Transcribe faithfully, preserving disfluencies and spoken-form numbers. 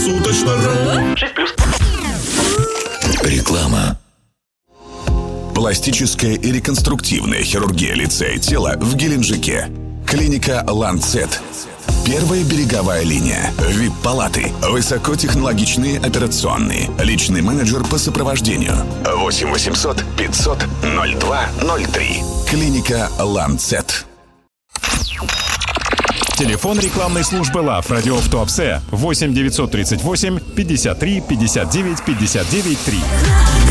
Круглосуточно. шесть плюс. Реклама. Пластическая и реконструктивная хирургия лица и тела в Геленджике. Клиника «Ланцет». Первая береговая линия. ви ай пи-палаты. Высокотехнологичные операционные. Личный менеджер по сопровождению. восемь восемьсот пятьсот ноль два ноль три. Клиника «Ланцет». Телефон рекламной службы ЛАФ «Радиоф Туапсе» восемь девятьсот тридцать восемь пятьдесят три пятьдесят девять пятьдесят девять три.